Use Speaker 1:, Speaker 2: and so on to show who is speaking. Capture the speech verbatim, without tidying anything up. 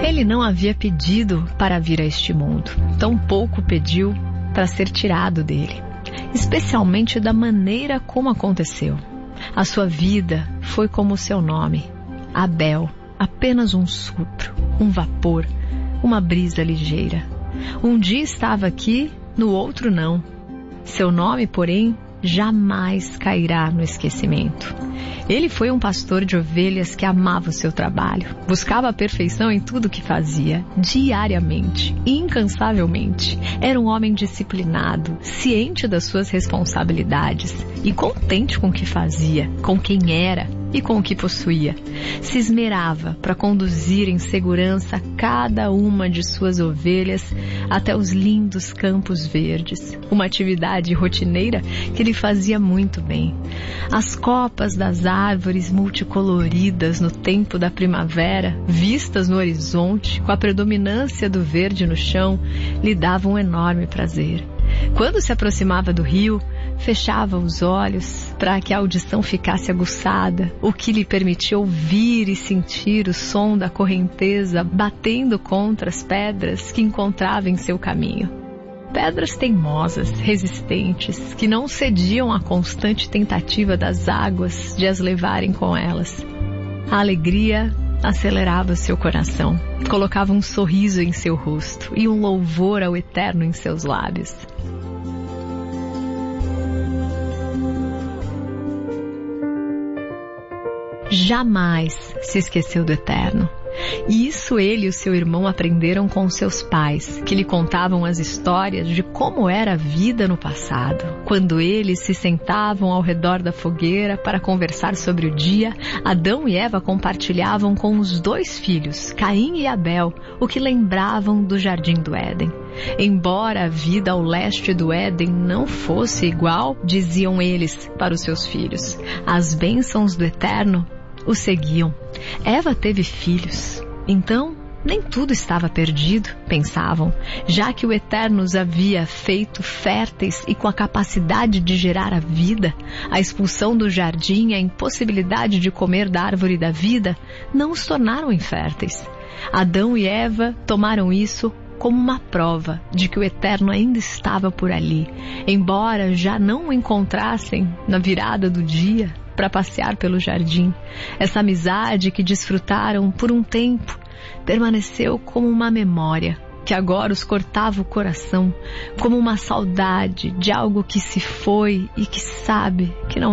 Speaker 1: Ele não havia pedido para vir a este mundo, tampouco pediu para ser tirado dele, especialmente da maneira como aconteceu. A sua vida foi como o seu nome, Abel, apenas um sopro, um vapor, uma brisa ligeira. Um dia estava aqui, no outro não. Seu nome, porém, jamais cairá no esquecimento. Ele foi um pastor de ovelhas que amava o seu trabalho, buscava a perfeição em tudo o que fazia, diariamente, incansavelmente. Era um homem disciplinado, ciente das suas responsabilidades e contente com o que fazia, com quem era e com o que possuía. Se esmerava para conduzir em segurança cada uma de suas ovelhas até os lindos campos verdes, uma atividade rotineira que lhe fazia muito bem. As copas das árvores multicoloridas no tempo da primavera, vistas no horizonte, com a predominância do verde no chão, lhe davam um enorme prazer. Quando se aproximava do rio, fechava os olhos para que a audição ficasse aguçada, o que lhe permitia ouvir e sentir o som da correnteza batendo contra as pedras que encontrava em seu caminho. Pedras teimosas, resistentes, que não cediam à constante tentativa das águas de as levarem com elas. A alegria acelerava seu coração, colocava um sorriso em seu rosto e um louvor ao Eterno em seus lábios. Jamais se esqueceu do Eterno. E isso ele e o seu irmão aprenderam com seus pais, que lhe contavam as histórias de como era a vida no passado. Quando eles se sentavam ao redor da fogueira para conversar sobre o dia, Adão e Eva compartilhavam com os dois filhos, Caim e Abel, o que lembravam do jardim do Éden. Embora a vida ao leste do Éden não fosse igual, diziam eles para os seus filhos, as bênçãos do Eterno o seguiam. Eva teve filhos, então nem tudo estava perdido, pensavam, já que o Eterno os havia feito férteis e com a capacidade de gerar a vida. A expulsão do jardim e a impossibilidade de comer da árvore da vida não os tornaram inférteis. Adão e Eva tomaram isso como uma prova de que o Eterno ainda estava por ali, embora já não o encontrassem na virada do dia para passear pelo jardim. Essa amizade que desfrutaram por um tempo permaneceu como uma memória que agora os cortava o coração, como uma saudade de algo que se foi e que sabe que não